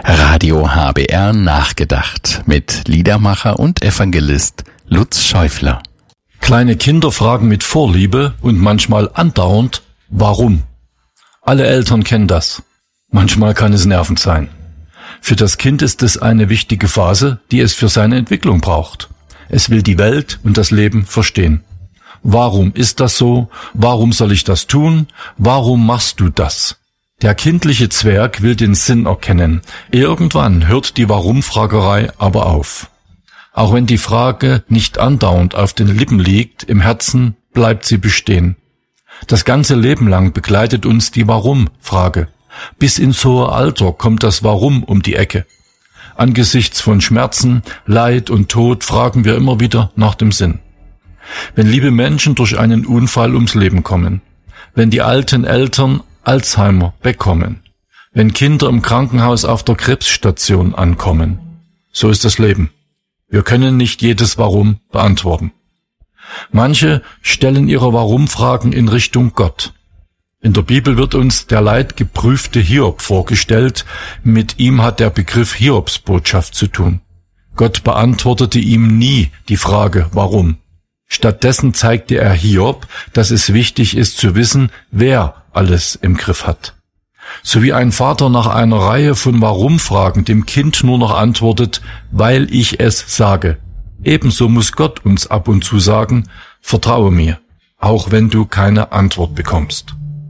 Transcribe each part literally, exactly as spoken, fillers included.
Radio H B R nachgedacht mit Liedermacher und Evangelist Lutz Schäufler. Kleine Kinder fragen mit Vorliebe und manchmal andauernd, warum? Alle Eltern kennen das. Manchmal kann es nervend sein. Für das Kind ist es eine wichtige Phase, die es für seine Entwicklung braucht. Es will die Welt und das Leben verstehen. Warum ist das so? Warum soll ich das tun? Warum machst du das? Der kindliche Zwerg will den Sinn erkennen. Irgendwann hört die Warum-Fragerei aber auf. Auch wenn die Frage nicht andauernd auf den Lippen liegt, im Herzen bleibt sie bestehen. Das ganze Leben lang begleitet uns die Warum-Frage. Bis ins hohe Alter kommt das Warum um die Ecke. Angesichts von Schmerzen, Leid und Tod fragen wir immer wieder nach dem Sinn. Wenn liebe Menschen durch einen Unfall ums Leben kommen, wenn die alten Eltern Alzheimer bekommen, wenn Kinder im Krankenhaus auf der Krebsstation ankommen, so ist das Leben. Wir können nicht jedes Warum beantworten. Manche stellen ihre Warum-Fragen in Richtung Gott. In der Bibel wird uns der leidgeprüfte Hiob vorgestellt. Mit ihm hat der Begriff Hiobsbotschaft zu tun. Gott beantwortete ihm nie die Frage, warum. Stattdessen zeigte er Hiob, dass es wichtig ist zu wissen, wer alles im Griff hat. So wie ein Vater nach einer Reihe von Warum-Fragen dem Kind nur noch antwortet, weil ich es sage. Ebenso muss Gott uns ab und zu sagen, vertraue mir, auch wenn du keine Antwort bekommst.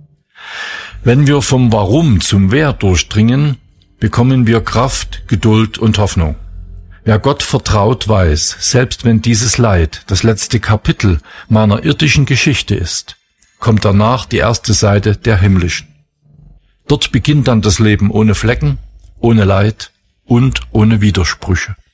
Wenn wir vom Warum zum Wer durchdringen, bekommen wir Kraft, Geduld und Hoffnung. Wer Gott vertraut, weiß, selbst wenn dieses Leid das letzte Kapitel meiner irdischen Geschichte ist, kommt danach die erste Seite der himmlischen. Dort beginnt dann das Leben ohne Flecken, ohne Leid und ohne Widersprüche.